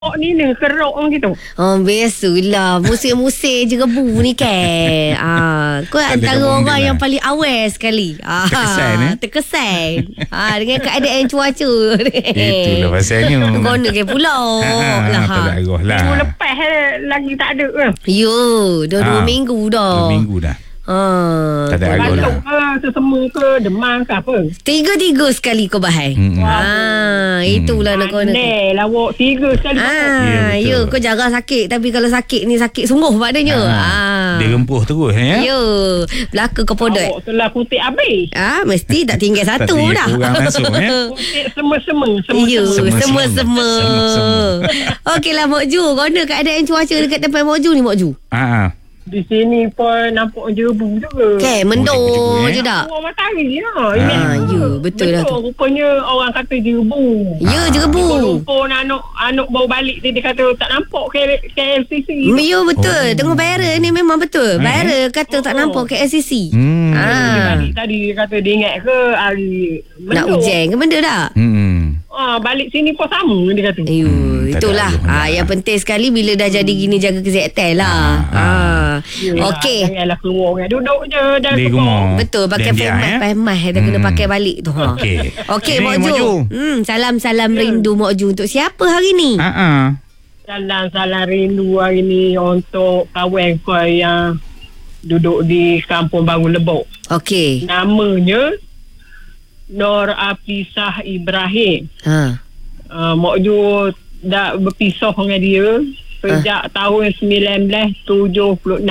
ni keruk gitu. Biasalah. Musim-musim je rebu ni kan. Kau antara orang yang paling awal sekali. Terkesan Terkesan. Dengan keadaan cuaca. Itulah pasalnya. Kona ke pulau. Terlarah lah. Minggu lepas lagi tak ada ke? Yo, dah 2 minggu dah. 2 minggu dah. Tak ada arah lah. Batuk ke, sesama ke, demam ke apa? 3 sekali kau bahai. Itulah nak kau nak. Pandai lah awak 3 sekali. Ya, kau jarang sakit. Tapi kalau sakit ni sakit sungguh maknanya. Dia rempuh terus ya. Ya, belaka kau podot. Awak telah kutip habis. Mesti tak tinggal satu dah. Kurang langsung Kutip semua-semua. Ya, Semua. semua. Okeylah Mok Ju, kau nak keadaan cuaca dekat tempat Mok Ju ni Mok Ju? Di sini pun nampak jebu juga. Okay, mendung je tak? Orang matahari lah. Ya, betul lah tu. Rupanya orang kata jebu. Ya, jebu. Lupa anak bawa balik dia kata tak nampak KLCC. Ya, betul. Tengok viral ni memang betul. Viral kata tak nampak KLCC. Balik tadi dia kata dia ingat ke hari nak hujan ke benda tak? Balik sini pun sama dia kata. Itulah. Yang penting sekali bila dah jadi gini jaga kesihatan lah. Okey. Janganlah keluar orang duduk je dalam rumah. Betul, pakai pemah kita kena pakai balik tu. Okey Mok Ju. Salam rindu Mok Ju untuk siapa hari ni? Salam rindu hari ni untuk kawan kau yang duduk di Kampung Baru Lebok. Okey. Namanya Nur Afisah Ibrahim. Mok Ju dah berpisah dengan dia sejak tahun 1976.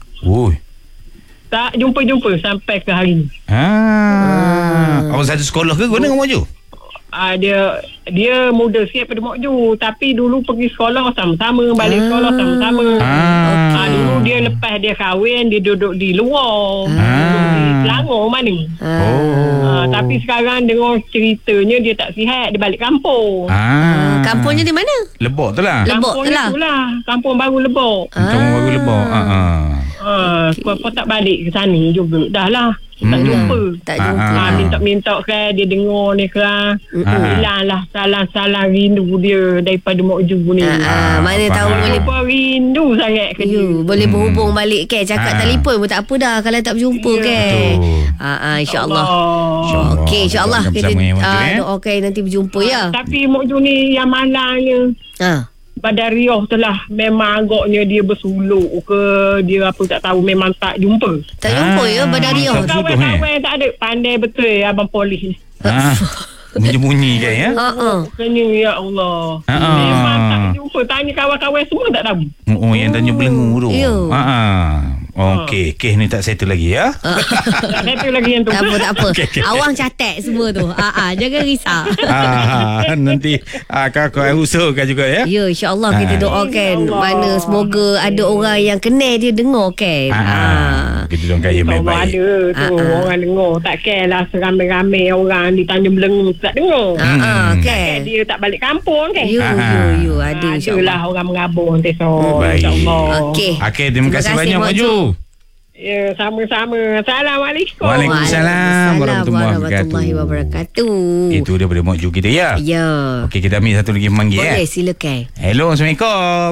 Tak jumpa-jumpa sampai ke hari ni. Awak satu sekolah ke kau dengan Mok Ju? Dia muda sikit pada Mok Ju, tapi dulu pergi sekolah sama-sama, balik sekolah sama-sama. Dulu dia lepas dia kahwin, dia duduk di luar, duduk di Selangor mana. Tapi sekarang dengar ceritanya dia tak sihat, dia balik kampung. Kampungnya di mana? Lebok tu lah. Kampungnya tu lah, Kampung Baru Lebok. Kampung Baru Lebok. Kau tak balik ke sana juga. Dah lah, tak jumpa. Minta-minta kan dia dengar ni kan. Hilanglah salah rindu dia daripada Mok Ju ni. Mana tahu boleh rindu sangat ke dia. Boleh berhubung balik kan. Cakap telefon pun tak apa dah kalau tak berjumpa kan. InsyaAllah. Okey, InsyaAllah kita doakan nanti berjumpa ya. Tapi Mok Ju ni yang malangnya Badariah telah memang agaknya dia bersuluk ke dia apa tak tahu, memang tak jumpa. Tak jumpa ya Badariah. Kawan-kawan tak ada, pandai betul abang polis ni. Bunyi-bunyi kan ya? Kena ya Allah. Memang tak jumpa. Tanya kawan-kawan semua tak tahu. Yang tanya belengu tu. Okey, kes ni tak settle lagi ya? Tak settle lagi yang tu. Tak apa. Awang catat semua tu. Jangan risau. Nanti kakak usulkan juga ya? Ya, insyaAllah kita doakan. Mana semoga ada orang yang kenal dia dengar kan. Kita doakan yang baik-baik. Ada tu orang dengar. Tak care lah seramai-ramai orang di Tanjung Belengu tak dengar. Kan. Dia tak balik kampung kan. Ya, ada insyaAllah orang mengabur nanti baik. InsyaAllah. Okey, terima kasih banyak Mok Ju. Ya, sama-sama. Assalamualaikum. Waalaikumsalam warahmatullahi wabarakatuh. Itu daripada Mok Ju kita ya. Ya. Okey, kita ambil satu lagi pemanggil. Boleh, silakan. Hello, Assalamualaikum.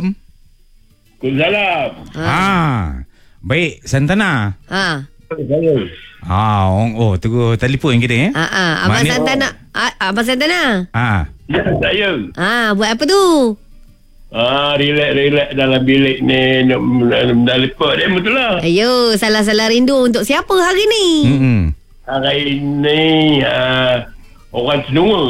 Waalaikumsalam. Baik, Santana. Tunggu telefon kita ya. Abang Santana. Abang Santana. Ya, saya. Buat apa tu? Relax dalam bilik ni. Dah lepas dia betul lah. Ayo, salah-salah rindu untuk siapa hari ni? Hari ni orang Cenua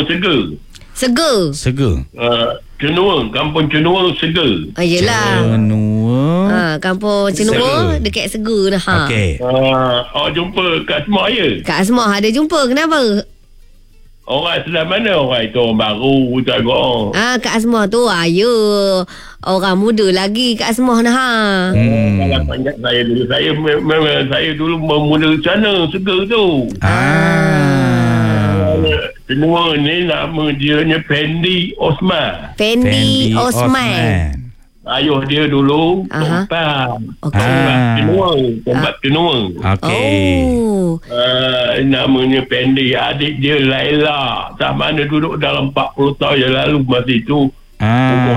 Sega. Kampung Cenua Sega. Yelah. Cenua. Kampung Cenua dekat Sega dah. Okey. Awak jumpa Kak Asmah ya? Kak Asmah ada jumpa. Kenapa? Orang sebelah mana? Orang itu orang baru tak agak. Kak Asmah tu ya. Orang muda lagi Kak Asmah dah. Kalau panjang saya dulu, saya dulu bermula sana Sega tu. Cenua ni nama dia Fendi Osman. Fendi Osman. Ayuh dia dulu Tompat Cenua. Okey. Namanya Fendi. Adik dia Laila. Tak mana duduk dalam 40 tahun yang lalu. Masa itu Ah.